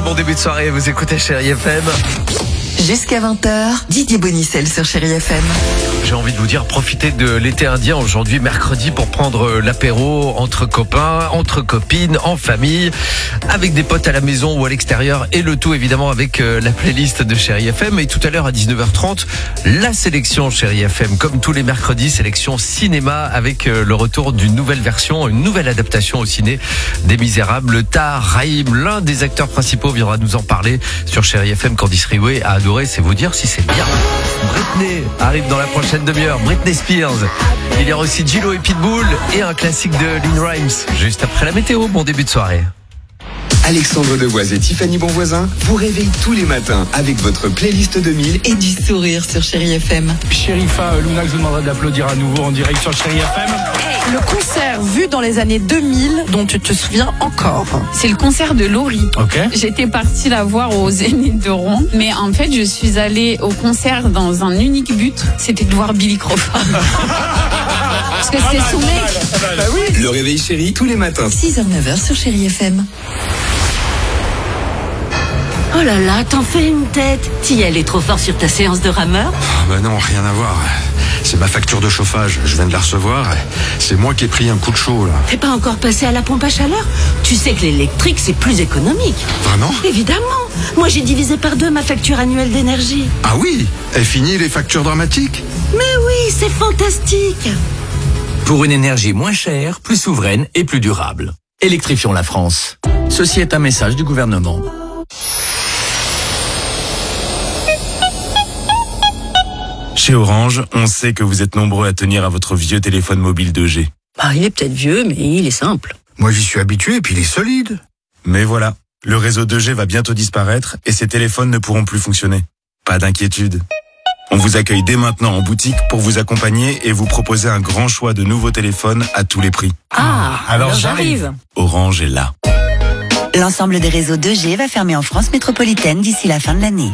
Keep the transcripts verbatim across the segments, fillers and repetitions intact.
bon début de soirée, vous écoutez Chérie F M. Jusqu'à vingt heures, Didier Bonicel sur Chérie F M. J'ai envie de vous dire, profitez de l'été indien aujourd'hui, mercredi, pour prendre l'apéro entre copains, entre copines, en famille, avec des potes à la maison ou à l'extérieur, et le tout évidemment avec la playlist de Chérie F M. Et tout à l'heure à dix-neuf heures trente, la sélection Chérie F M, comme tous les mercredis, sélection cinéma avec le retour d'une nouvelle version, une nouvelle adaptation au ciné des Misérables. Tahar Rahim, l'un des acteurs principaux, viendra nous en parler sur Chérie F M. Candice Riouet a adoré, c'est vous dire si c'est bien. Britney arrive dans la prochaine demi-heure, Britney Spears. Il y aura aussi Gillo et Pitbull et un classique de Lynn Rimes. Juste après la météo, bon début de soirée. Alexandre Devoise et Tiffany Bonvoisin vous réveillent tous les matins avec votre playlist deux mille Et du sourire sur Chérie F M. Sherifa Luna, je vous demanderai d'applaudir à nouveau en direct sur Chérie F M. Le concert vu dans les années deux mille dont tu te souviens encore. C'est le concert de Laurie. Ok. J'étais partie la voir au Zénith de Rouen, mais en fait je suis allée au concert dans un unique but, c'était de voir Billy Crawford. Parce que c'était son mec. Bah oui. Le réveil chéri tous les matins. six heures neuf heures sur Chérie F M. Oh là là, t'en fais une tête. T'y allais trop fort sur ta séance de rameur? Bah non, rien à voir. C'est ma facture de chauffage, je viens de la recevoir. C'est moi qui ai pris un coup de chaud là. T'es pas encore passé à la pompe à chaleur? Tu sais que l'électrique c'est plus économique. Vraiment? Évidemment. Moi j'ai divisé par deux ma facture annuelle d'énergie. Ah oui? Est fini les factures dramatiques? Mais oui, c'est fantastique. Pour une énergie moins chère, plus souveraine et plus durable. Électrifions la France. Ceci est un message du gouvernement. Chez Orange, on sait que vous êtes nombreux à tenir à votre vieux téléphone mobile deux G. Bah, il est peut-être vieux, mais il est simple. Moi j'y suis habitué et puis il est solide. Mais voilà, le réseau deux G va bientôt disparaître et ces téléphones ne pourront plus fonctionner. Pas d'inquiétude. On vous accueille dès maintenant en boutique pour vous accompagner et vous proposer un grand choix de nouveaux téléphones à tous les prix. Ah, alors j'arrive. Orange est là. L'ensemble des réseaux deux G va fermer en France métropolitaine d'ici la fin de l'année.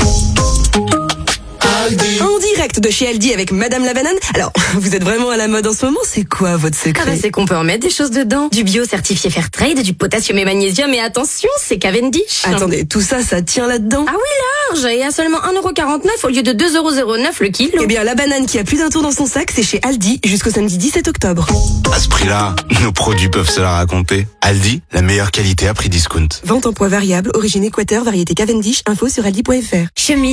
En direct de chez Aldi avec Madame la Banane. Alors, vous êtes vraiment à la mode en ce moment, c'est quoi votre secret? Ah bah c'est qu'on peut en mettre des choses dedans. Du bio certifié Fairtrade, du potassium et magnésium, et attention, c'est Cavendish. Attendez, tout ça, ça tient là-dedans? Ah oui, large, et à seulement un euro quarante-neuf au lieu de deux euros zéro neuf le kilo. Eh bien, la banane qui a plus d'un tour dans son sac, c'est chez Aldi jusqu'au samedi dix-sept octobre. À ce prix-là, nos produits peuvent se la raconter. Aldi, la meilleure qualité à prix discount. Vente en poids variable, origine Équateur, variété Cavendish, info sur aldi point f r. Chemise